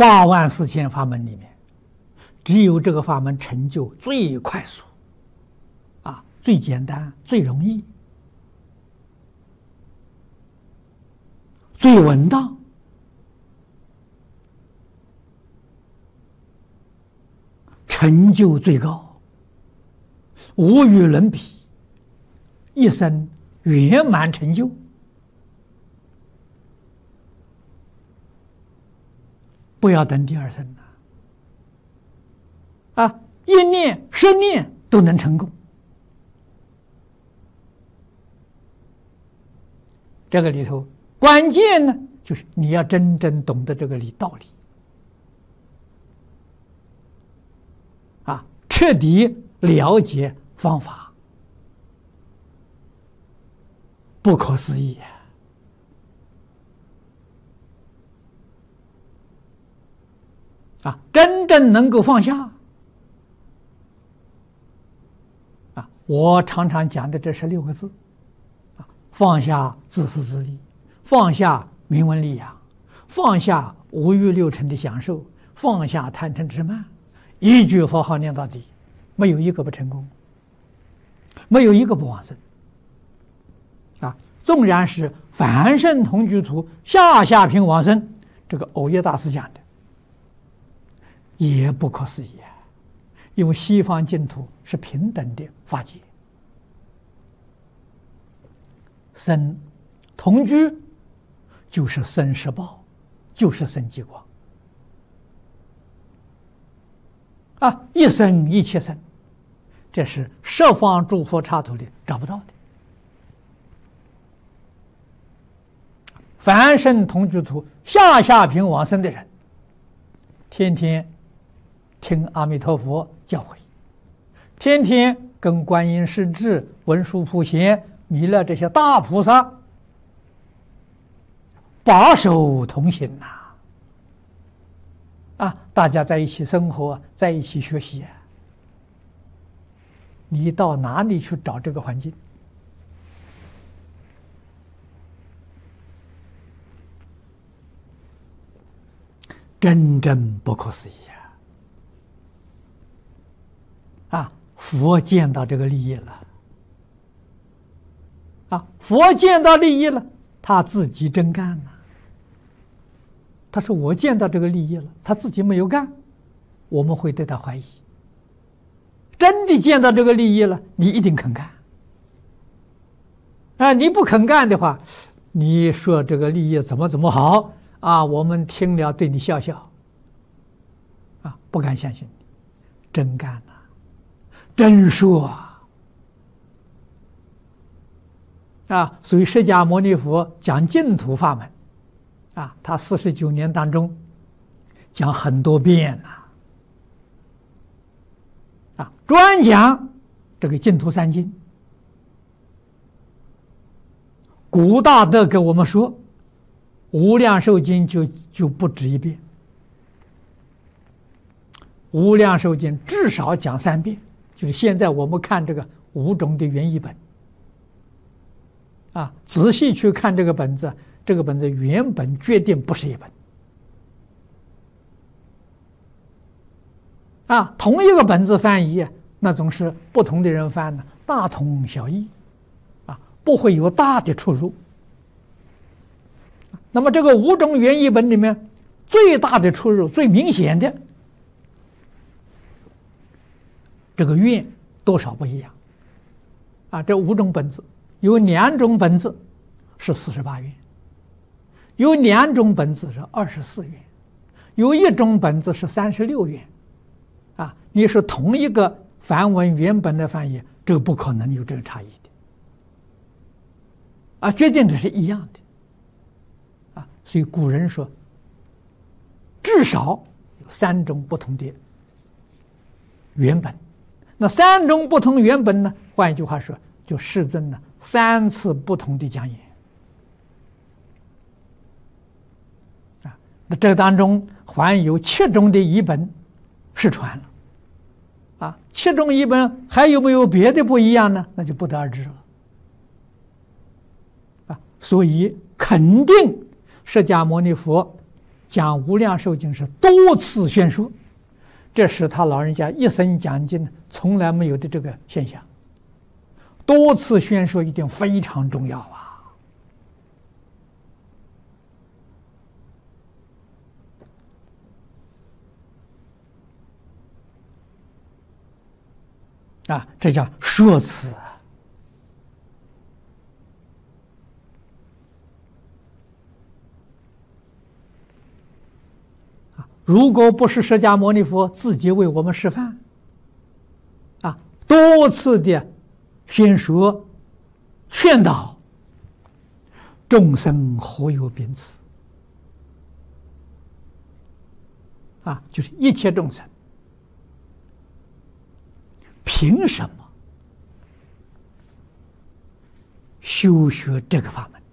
84000法门里面，只有这个法门成就最快速，最简单、最容易、最稳当，成就最高，无与伦比，一生圆满成就。不要等第二生一念、10念都能成功。这个里头关键呢，就是你要真正懂得这个道理彻底了解方法，不可思议真正能够放下我常常讲的这16个字放下自私自利，放下名闻利养，放下五欲六尘的享受，放下贪嗔痴慢，一句佛号念到底，没有一个不成功，没有一个不往生纵然是凡圣同居土下品往生，这个藕耶大师讲的也不可思议因为西方净土是平等的法界，生同居就是生实报，就是生极光一生一切生，这是十方诸佛刹土里找不到的。凡圣同居土下品往生的人，天天听阿弥陀佛教诲，天天跟观音师智、文殊普贤、弥勒这些大菩萨把手同行大家在一起生活，在一起学习你到哪里去找这个环境？真正不可思议佛见到这个利益了佛见到利益了，他自己真干了。他说我见到这个利益了，他自己没有干，我们会对他怀疑。真的见到这个利益了，你一定肯干你不肯干的话，你说这个利益怎么好我们听了对你笑笑不敢相信你真干真说所以释迦牟尼佛讲净土法门他49年当中讲很多遍专讲这个净土三经。古大德给我们说，无量寿经就不止一遍，无量寿经至少讲3遍。就是现在我们看这个5种的原译本仔细去看这个本子，这个本子原本决定不是一本同一个本子翻译那总是不同的人翻的，大同小异不会有大的出入。那么这个5种原译本里面最大的出入、最明显的这个愿多少不一样这5种本子有2种本子是48愿，有2种本子是24愿，有1种本子是36愿你是同一个梵文原本的翻译，这个不可能有这个差异的决定的是一样的所以古人说至少有3种不同的原本。那3种不同原本呢，换一句话说，就世尊呢3次不同的讲演那这当中还有7种的译本失传了7种译本还有没有别的不一样呢？那就不得而知了所以肯定释迦牟尼佛讲《无量寿经》是多次宣说，这是他老人家一生讲经从来没有的这个现象。多次宣说一定非常重要啊！这叫说辞如果不是释迦牟尼佛自己为我们示范，多次的宣说、劝导，众生何有秉此？就是一切众生，凭什么修学这个法门？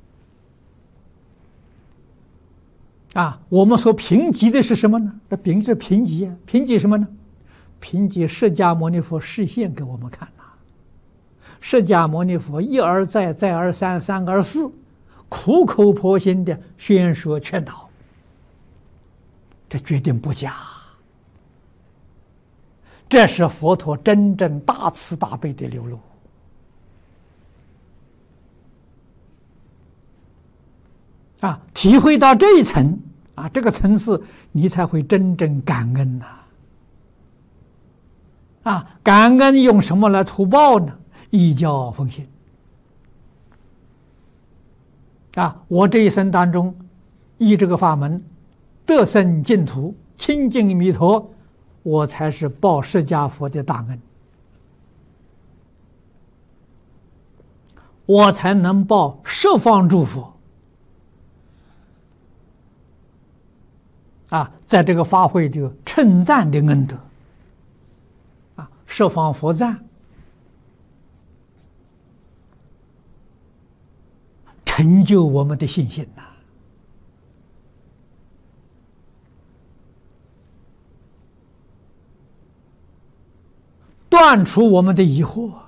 我们所评级的是什么呢？这评级啊，评级什么呢？评级释迦牟尼佛示现给我们看释迦牟尼佛一而再，再而三，三而四，苦口婆心的宣说劝导，这决定不假。这是佛陀真正大慈大悲的流露体会到这一层这个层次，你才会真正感恩感恩用什么来图报呢？依教奉行我这一生当中依这个法门得生净土，亲近弥陀，我才是报释迦佛的大恩，我才能报十方诸佛在这个法会里称赞的恩德十方佛赞，成就我们的信心断除我们的疑惑